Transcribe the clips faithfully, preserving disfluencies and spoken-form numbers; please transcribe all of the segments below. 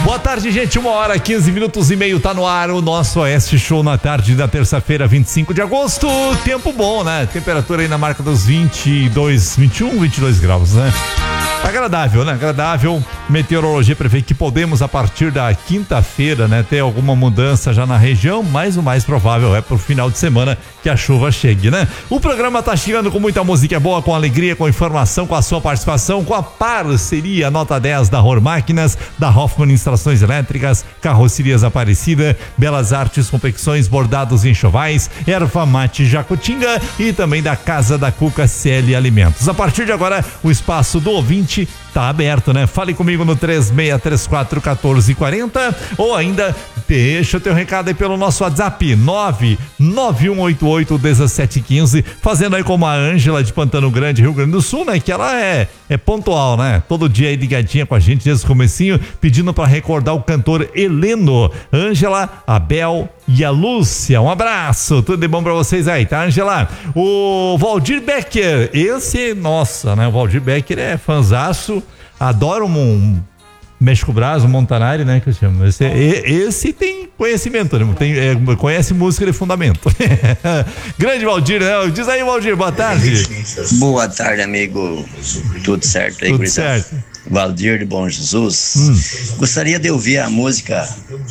Boa tarde, gente. Uma hora, quinze minutos e meio, tá no ar o nosso Oeste Show na tarde da terça-feira, vinte e cinco de agosto. Tempo bom, né? Temperatura aí na marca dos vinte e dois, vinte e um, vinte e dois graus, né? Agradável, né? Agradável. Meteorologia prevê que podemos, a partir da quinta-feira, né, ter alguma mudança já na região, mas o mais provável é pro final de semana que a chuva chegue, né? O programa tá chegando com muita música boa, com alegria, com informação, com a sua participação, com a parceria nota dez da Ror Máquinas, da Hoffman Instalações Elétricas, Carrocerias Aparecida, Belas Artes Confecções, Bordados e Enxovais, Erva Mate Jacutinga e também da Casa da Cuca C L Alimentos. A partir de agora, o espaço do ouvinte tá aberto, né? Fale comigo no três seis três quatro, um quatro quatro zero ou ainda deixa o teu recado aí pelo nosso WhatsApp nove nove um oito oito um sete um cinco, fazendo aí como a Ângela de Pantano Grande, Rio Grande do Sul, né? Que ela é, é pontual, né? Todo dia aí ligadinha com a gente desde o comecinho, pedindo para recordar o cantor Heleno. Ângela, a Bel e a Lúcia, um abraço, tudo de bom pra vocês aí, tá, Angela? O Valdir Becker, esse, nossa, né? O Valdir Becker é fanzaço, adora um, um mexe com o braço, um Montanari, né, que eu chamo. Esse, esse tem conhecimento, né? Tem, é, conhece música de fundamento. Grande Valdir, né? Diz aí, Valdir, boa tarde. Boa tarde, amigo. Tudo certo aí, Tudo certo. Valdir de Bom Jesus. Hum. Gostaria de ouvir a música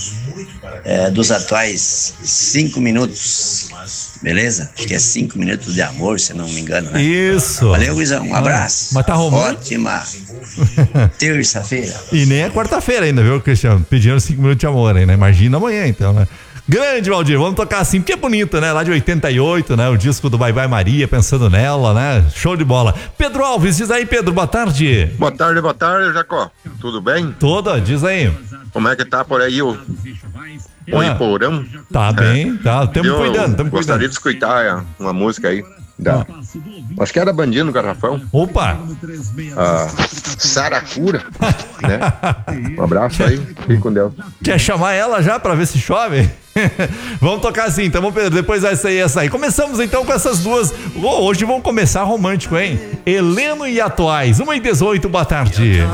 é, dos atuais Cinco Minutos. Beleza? Acho que é Cinco Minutos de Amor, se não me engano, né? Isso. Valeu, Guizão. Um abraço. Mas tá arrumando? Ótima terça-feira. E nem é quarta-feira ainda, viu, Cristiano? Pedindo cinco minutos de amor aí, né? Imagina amanhã, então, né? Grande, Valdir, vamos tocar assim, porque é bonito, né? Lá de oitenta e oito, né? O disco do Bye Bye Maria, pensando nela, né? Show de bola. Pedro Alves, diz aí, Pedro, boa tarde. Boa tarde, boa tarde, Jacó. Tudo bem? Toda, diz aí. Como é que tá por aí o, o Ah, Iporão? Tá bem, tá, estamos Eu cuidando, estamos gostaria cuidando. de escutar uma música aí. Da, acho que era Bandinho no Garrafão. Opa! A Saracura, né? Um abraço aí, fique com Deus. Quer chamar ela já pra ver se chove? Vamos tocar assim, então, Pedro, depois vai sair essa aí. Começamos então com essas duas. Oh, hoje vamos começar romântico, hein? Heleno e Atuais, uma e dezoito, boa tarde.